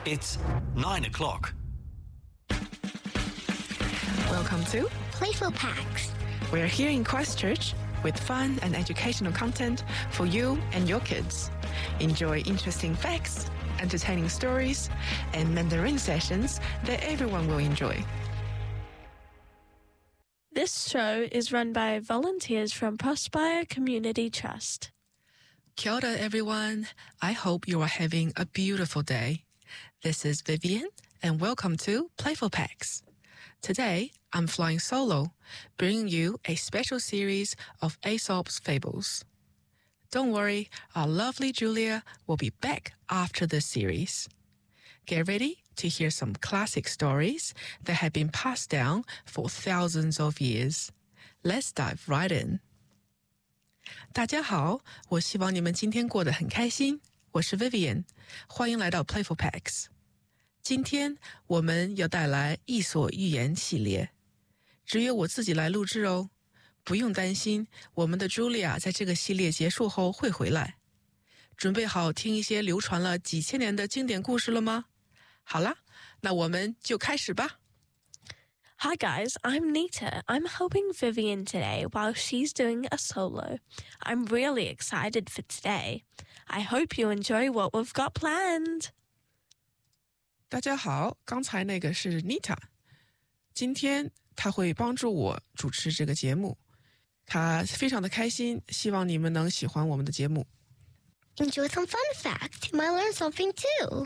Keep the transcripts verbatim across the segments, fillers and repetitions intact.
It's nine o'clock. Welcome to Playful Packs. We're here in Christchurch with fun and educational content for you and your kids. Enjoy interesting facts, entertaining stories, and Mandarin sessions that everyone will enjoy. This show is run by volunteers from Prospire Community Trust. Kia ora, everyone. I hope you are having a beautiful day. This is Vivian, and welcome to Playful Packs. Today, I'm flying solo, bringing you a special series of Aesop's Fables. Don't worry, our lovely Julia will be back after this series. Get ready to hear some classic stories that have been passed down for thousands of years. Let's dive right in. 大家好，我希望你们今天过得很开心。我是 Vivian， 欢迎来到 Playful Packs。今天我们要带来伊索寓言系列，只有我自己来录制哦，不用担心，我们的 Julia 在这个系列结束后会回来。准备好听一些流传了几千年的经典故事了吗？好啦，那我们就开始吧。 Hi guys, I'm Nita. I'm helping Vivian today while she's doing a solo. I'm really excited for today. I hope you enjoy what we've got planned. 大家好，刚才那个是 Nita。今天她会帮助我主持这个节目，她非常的开心，希望你们能喜欢我们的节目。 Enjoy some fun facts. You might learn something too.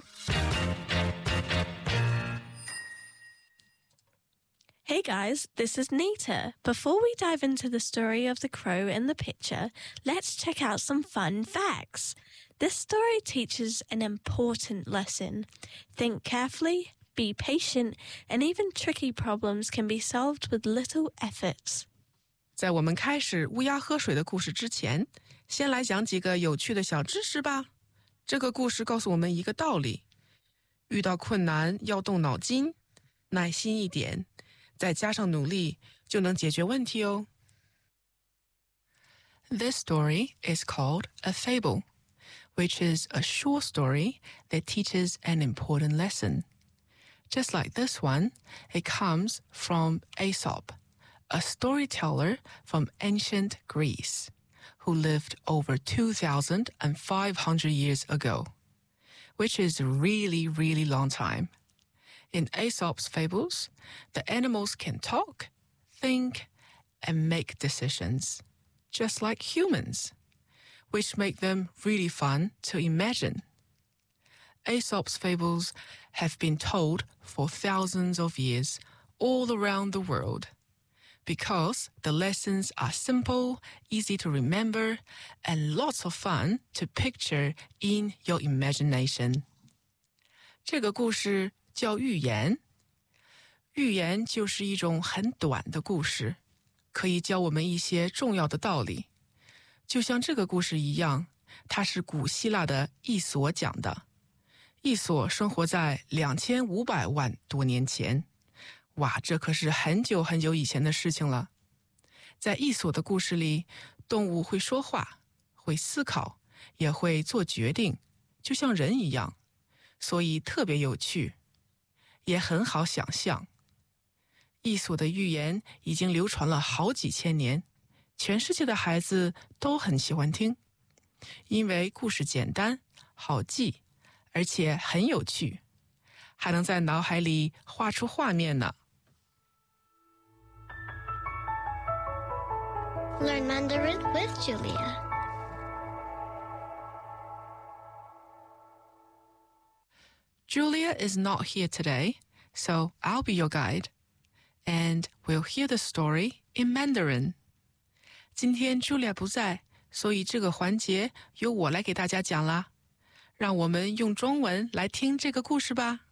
Hey guys, this is Nita. Before we dive into the story of the crow in the picture, let's check out some fun facts. This story teaches an important lesson. Think carefully, be patient, and even tricky problems can be solved with little efforts. 在我们开始乌鸦喝水的故事之前，先来讲几个有趣的小知识吧。这个故事告诉我们一个道理：遇到困难要动脑筋，耐心一点，再加上努力，就能解决问题哦。This story is called a fable, which is a short story that teaches an important lesson. Just like this one, it comes from Aesop, a storyteller from ancient Greece, who lived over two thousand five hundred years ago, which is a really, really long time. In Aesop's fables, the animals can talk, think, and make decisions, just like humans, which make them really fun to imagine. Aesop's fables have been told for thousands of years all around the world because the lessons are simple, easy to remember, and lots of fun to picture in your imagination. 这个故事叫寓言。寓言就是一种很短的故事，可以教我们一些重要的道理。就像这个故事一样，它是古希腊的伊索讲的。伊索生活在两千五百万多年前，哇，这可是很久很久以前的事情了。在伊索的故事里，动物会说话，会思考，也会做决定，就像人一样，所以特别有趣，也很好想象。伊索的寓言已经流传了好几千年，全世界的孩子都很喜欢听，因为故事简单、好记，而且很有趣，还能在脑海里画出画面呢。 Learn Mandarin with Julia. Julia is not here today, so I'll be your guide, and we'll hear the story in Mandarin. 今天 Julia 不在，所以这个环节由我来给大家讲啦。让我们用中文来听这个故事吧。